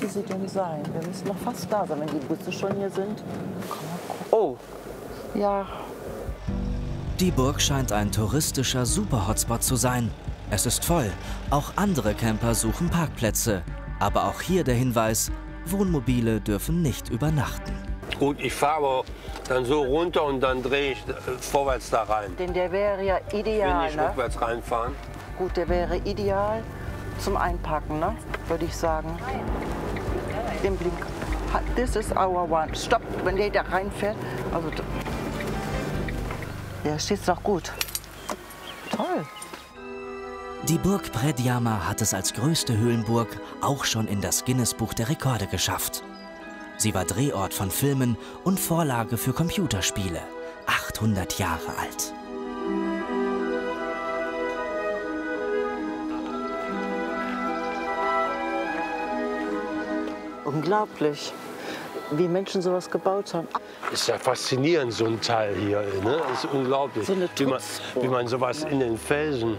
sie denn sein? Wir müssen noch fast da sein, wenn die Busse schon hier sind. Oh, ja. Die Burg scheint ein touristischer Super-Hotspot zu sein. Es ist voll. Auch andere Camper suchen Parkplätze. Aber auch hier der Hinweis, Wohnmobile dürfen nicht übernachten. Gut, ich fahre aber dann so runter und dann drehe ich vorwärts da rein. Denn der wäre ja Ich will ideal, nicht ne? rückwärts reinfahren. Gut, der wäre ideal zum Einpacken, ne? Würde ich sagen. Den Blick. This is our one. Stopp, wenn der da reinfährt. Also, ja, steht's noch gut. Toll. Die Burg Predjama hat es als größte Höhlenburg auch schon in das Guinness-Buch der Rekorde geschafft. Sie war Drehort von Filmen und Vorlage für Computerspiele. 800 Jahre alt. Unglaublich, wie Menschen sowas gebaut haben. Ist ja faszinierend, so ein Teil hier. Ne? Das ist unglaublich, So eine wie man sowas in den Felsen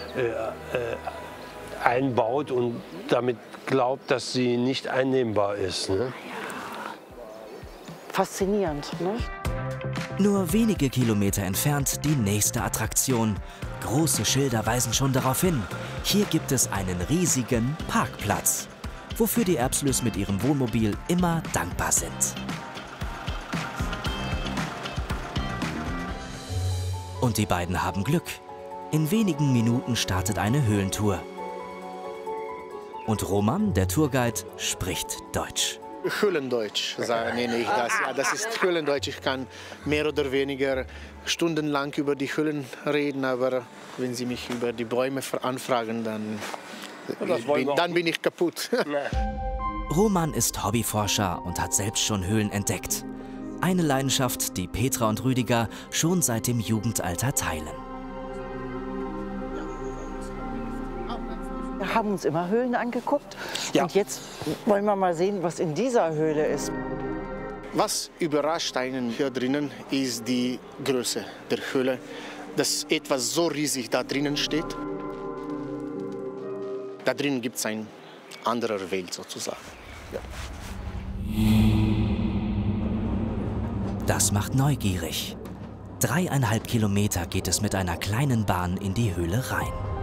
einbaut und damit glaubt, dass sie nicht einnehmbar ist. Ne? Faszinierend, ne? Nur wenige Kilometer entfernt die nächste Attraktion. Große Schilder weisen schon darauf hin. Hier gibt es einen riesigen Parkplatz, wofür die Erbslös mit ihrem Wohnmobil immer dankbar sind. Und die beiden haben Glück. In wenigen Minuten startet eine Höhlentour. Und Roman, der Tourguide, spricht Deutsch. Höhlendeutsch nenne ich das. Ja, das ist Höhlendeutsch. Ich kann mehr oder weniger stundenlang über die Höhlen reden, aber wenn Sie mich über die Bäume anfragen, dann bin ich kaputt. Roman ist Hobbyforscher und hat selbst schon Höhlen entdeckt. Eine Leidenschaft, die Petra und Rüdiger schon seit dem Jugendalter teilen. Wir haben uns immer Höhlen angeguckt. Ja. Und jetzt wollen wir mal sehen, was in dieser Höhle ist. Was überrascht einen hier drinnen, ist die Größe der Höhle, dass etwas so riesig da drinnen steht. Da drinnen gibt es eine andere Welt sozusagen. Ja. Das macht neugierig. 3,5 Kilometer geht es mit einer kleinen Bahn in die Höhle rein.